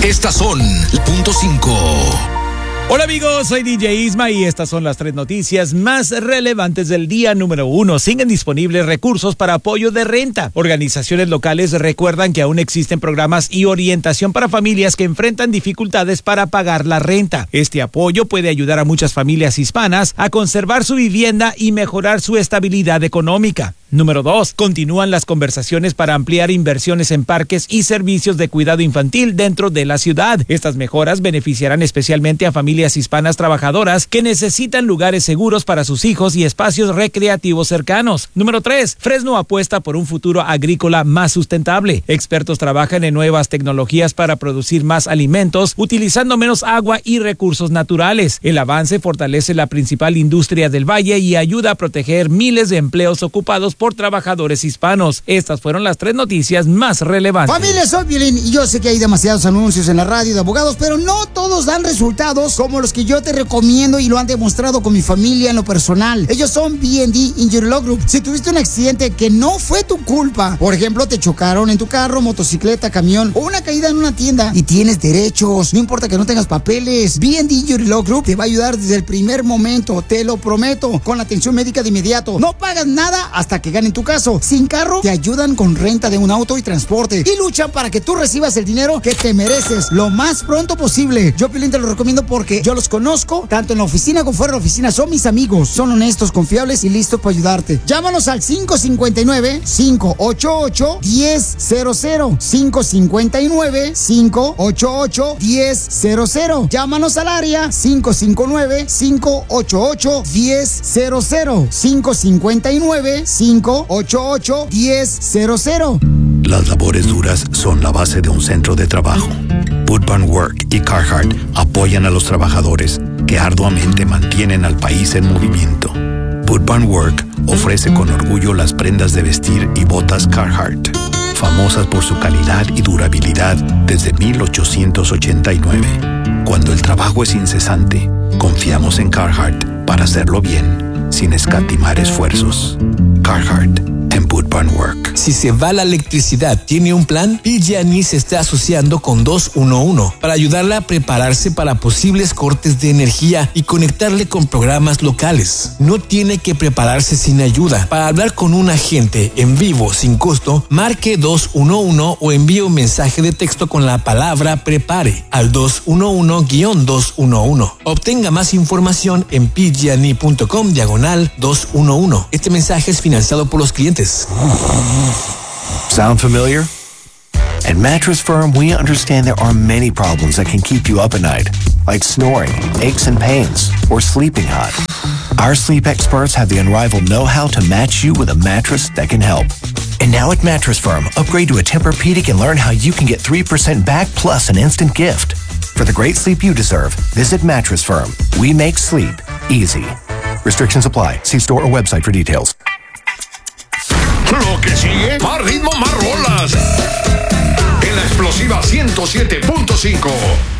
Estas son .5. Hola amigos, soy DJ Isma y estas son las 3 noticias más relevantes del día. Número 1. Siguen disponibles recursos para apoyo de renta. Organizaciones locales recuerdan que aún existen programas y orientación para familias que enfrentan dificultades para pagar la renta. Este apoyo puede ayudar a muchas familias hispanas a conservar su vivienda y mejorar su estabilidad económica. Número 2. Continúan las conversaciones para ampliar inversiones en parques y servicios de cuidado infantil dentro de la ciudad. Estas mejoras beneficiarán especialmente a familias hispanas trabajadoras que necesitan lugares seguros para sus hijos y espacios recreativos cercanos. Número 3. Fresno apuesta por un futuro agrícola más sustentable. Expertos trabajan en nuevas tecnologías para producir más alimentos utilizando menos agua y recursos naturales. El avance fortalece la principal industria del valle y ayuda a proteger miles de empleos ocupados por trabajadores hispanos. Estas fueron las 3 noticias más relevantes. Familia, soy Piolín y yo sé que hay demasiados anuncios en la radio de abogados, pero no todos dan resultados como los que yo te recomiendo y lo han demostrado con mi familia en lo personal. Ellos son B&D Injury Law Group. Si tuviste un accidente que no fue tu culpa, por ejemplo, te chocaron en tu carro, motocicleta, camión o una caída en una tienda y tienes derechos, no importa que no tengas papeles, B&D Injury Law Group te va a ayudar desde el primer momento, te lo prometo, con la atención médica de inmediato. No pagas nada hasta que ganen tu caso. Sin carro, te ayudan con renta de un auto y transporte y luchan para que tú recibas el dinero que te mereces lo más pronto posible. Yo, Piolín, te lo recomiendo porque yo los conozco, tanto en la oficina como fuera de la oficina. Son mis amigos, son honestos, confiables y listos para ayudarte. Llámanos al 559-588-1000. 559-588-1000. Llámanos al área 559-588-1000. 559-588-1000. Las labores duras son la base de un centro de trabajo. Wood Barn Work y Carhartt apoyan a los trabajadores que arduamente mantienen al país en movimiento. Wood Barn Work ofrece con orgullo las prendas de vestir y botas Carhartt, famosas por su calidad y durabilidad desde 1889. Cuando el trabajo es incesante, confiamos en Carhartt para hacerlo bien, sin escatimar esfuerzos. Carhartt en Wood Barn Work. Si se va la electricidad, ¿tiene un plan? PG&E se está asociando con 211 para ayudarla a prepararse para posibles cortes de energía y conectarle con programas locales. No tiene que prepararse sin ayuda. Para hablar con un agente en vivo sin costo, marque 211 o envíe un mensaje de texto con la palabra prepare al 211-211. Obtenga más información en pgne.com/211. Este mensaje es financiado por los clientes. Sound familiar? At Mattress Firm, we understand there are many problems that can keep you up at night, like snoring, aches and pains, or sleeping hot. Our sleep experts have the unrivaled know-how to match you with a mattress that can help. And now at Mattress Firm, upgrade to a Tempur-Pedic and learn how you can get 3% back plus an instant gift. For the great sleep you deserve, visit Mattress Firm. We make sleep easy. Restrictions apply. See store or website for details. Lo que sigue, más ritmo, más rolas. En la explosiva 107.5.